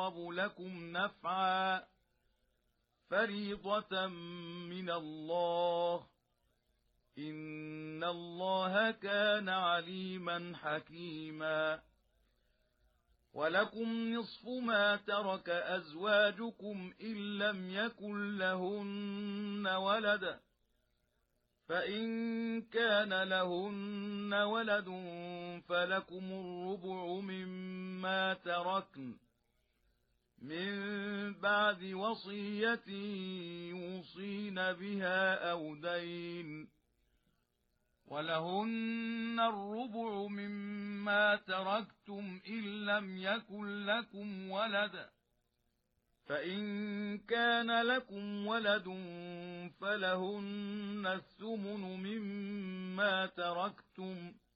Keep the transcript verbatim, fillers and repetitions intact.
أقرب لكم نفعا فريضة من الله إن الله كان عليما حكيما ولكم نصف ما ترك أزواجكم إن لم يكن لهن ولد فإن كان لهن ولد فلكم الربع مما تركن من بعد وصية يوصين بها أو دين ولهن الربع مما تركتم إن لم يكن لكم ولد فإن كان لكم ولد فلهن الثمن مما تركتم